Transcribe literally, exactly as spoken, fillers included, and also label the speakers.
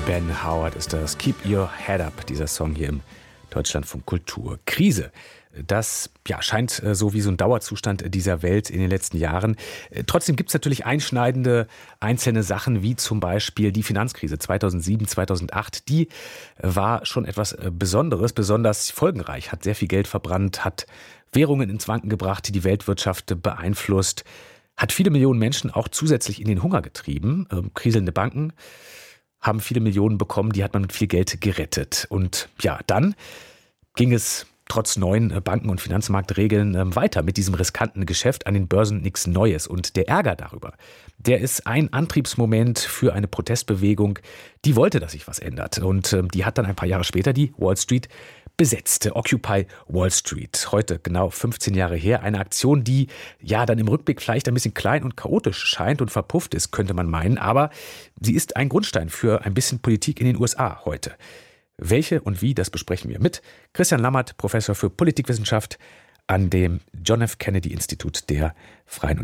Speaker 1: Ben Howard ist das. Keep Your Head Up, dieser Song hier im Deutschlandfunk Kultur. Krise, das ja, scheint äh, so wie so ein Dauerzustand dieser Welt in den letzten Jahren. Äh, trotzdem gibt es natürlich einschneidende einzelne Sachen, wie zum Beispiel die Finanzkrise zweitausendsieben, zweitausendacht. Die äh, war schon etwas äh, Besonderes, besonders folgenreich, hat sehr viel Geld verbrannt, hat Währungen ins Wanken gebracht, die Weltwirtschaft beeinflusst, hat viele Millionen Menschen auch zusätzlich in den Hunger getrieben. Ähm, kriselnde Banken haben viele Millionen bekommen, die hat man mit viel Geld gerettet. Und ja, dann ging es trotz neuen Banken- und Finanzmarktregeln weiter mit diesem riskanten Geschäft an den Börsen, nichts Neues. Und der Ärger darüber, der ist ein Antriebsmoment für eine Protestbewegung, die wollte, dass sich was ändert. Und die hat dann ein paar Jahre später die Wall Street besetzt. Occupy Wall Street. Heute genau fünfzehn Jahre her. Eine Aktion, die ja dann im Rückblick vielleicht ein bisschen klein und chaotisch scheint und verpufft ist, könnte man meinen. Aber sie ist ein Grundstein für ein bisschen Politik in den U S A heute. Welche und wie, das besprechen wir mit Christian Lammert, Professor für Politikwissenschaft an dem John F. Kennedy Institut der Freien